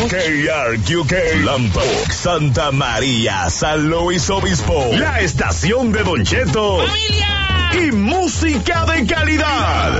KRQK, Lambok, Santa María, San Luis Obispo. La estación de Don Cheto. ¡Familia! Y música de calidad.